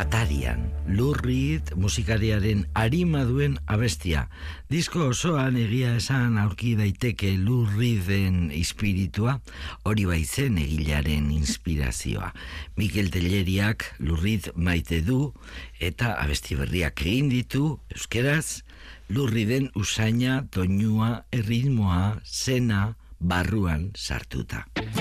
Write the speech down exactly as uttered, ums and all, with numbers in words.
atarian, Lou Reed musikariaren arima duen abestia. Disko osoan egia esan aurki daiteke Lou Reeden espiritua, hori baitzen egilearen inspirazioa. Mikel Telleriak Lou Reed maite du eta abesti berriak egin ditu euskeraz, Lou Reeden usaina, doinua, erritmoa, zena barruan sartuta.